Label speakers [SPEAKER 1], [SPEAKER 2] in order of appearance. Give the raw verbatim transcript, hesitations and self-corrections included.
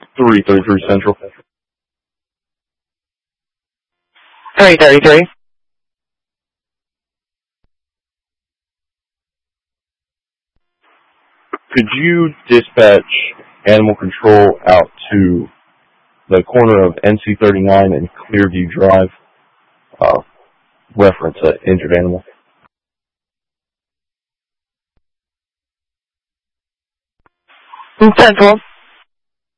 [SPEAKER 1] three thirty-three Central.
[SPEAKER 2] three thirty-three.
[SPEAKER 1] Could you dispatch animal control out to the corner of N C thirty-nine and Clearview Drive? Uh, reference an injured animal.
[SPEAKER 2] Central.